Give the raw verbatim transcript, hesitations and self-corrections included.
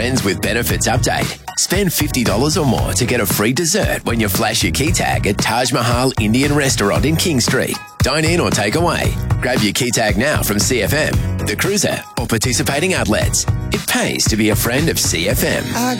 Friends with Benefits update. Spend fifty dollars or more to get a free dessert when you flash your key tag at Taj Mahal Indian Restaurant in King Street. Dine in or take away. Grab your key tag now from C F M, The Cruiser, or participating outlets. It pays to be a friend of C F M. I